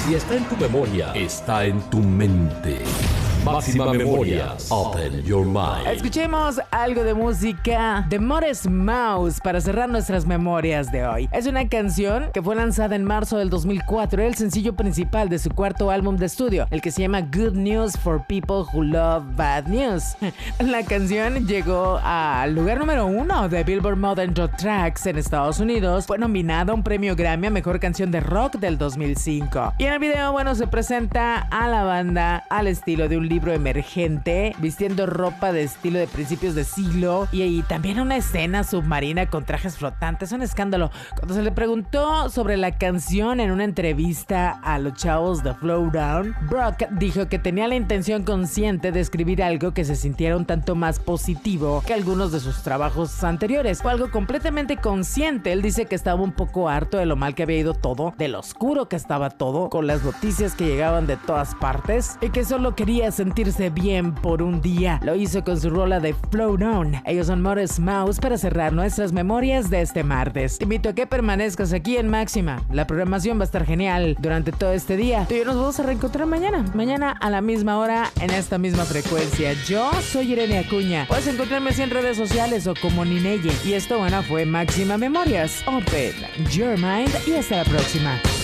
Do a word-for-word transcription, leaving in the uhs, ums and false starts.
Si está en tu memoria, está en tu mente. Máxima Memorias. Open your mind. Escuchemos algo de música de Modest Mouse para cerrar nuestras memorias de hoy. Es una canción que fue lanzada en marzo del dos mil cuatro, el sencillo principal de su cuarto álbum de estudio, el que se llama Good News for People Who Love Bad News. La canción llegó al lugar número uno de Billboard Modern Dot Tracks en Estados Unidos. Fue nominada a un premio Grammy a Mejor Canción de Rock del dos mil cinco. Y en el video, bueno, se presenta a la banda al estilo de un libro emergente, vistiendo ropa de estilo de principios de siglo y, y también una escena submarina con trajes flotantes. Un escándalo. Cuando se le preguntó sobre la canción en una entrevista a los chavos de Flowdown, Brock dijo que tenía la intención consciente de escribir algo que se sintiera un tanto más positivo que algunos de sus trabajos anteriores. Fue algo completamente consciente. Él dice que estaba un poco harto de lo mal que había ido todo, de lo oscuro que estaba todo, con las noticias que llegaban de todas partes, y que solo quería sentirse bien por un día. Lo hizo con su rola de Flow Down. Ellos son Modest Mouse para cerrar nuestras memorias de este martes. Te invito a que permanezcas aquí en Máxima. La programación va a estar genial durante todo este día. Tú y yo nos vamos a reencontrar mañana. Mañana a la misma hora en esta misma frecuencia. Yo soy Irene Acuña. Puedes encontrarme así en redes sociales o como Nineye. Y esto, bueno, fue Máxima Memorias. Open your mind y hasta la próxima.